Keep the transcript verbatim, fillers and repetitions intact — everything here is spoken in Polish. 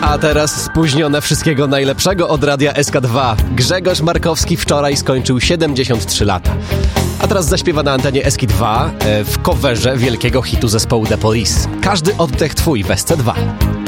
A teraz spóźnione wszystkiego najlepszego od Radia S K dwa. Grzegorz Markowski wczoraj skończył siedemdziesiąt trzy lata. A teraz zaśpiewa na antenie S K dwa w coverze wielkiego hitu zespołu The Police. Każdy oddech twój w S C dwa.